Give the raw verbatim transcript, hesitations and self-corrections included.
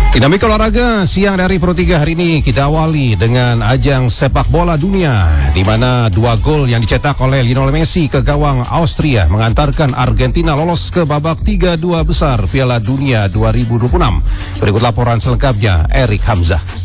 Dinamika olahraga siang dari Pro tiga hari ini kita awali dengan ajang sepak bola dunia, di mana dua gol yang dicetak oleh Lionel Messi ke gawang Austria mengantarkan Argentina lolos ke babak tiga dua besar Piala Dunia dua ribu dua puluh enam. Berikut laporan selengkapnya Erik Hamzah.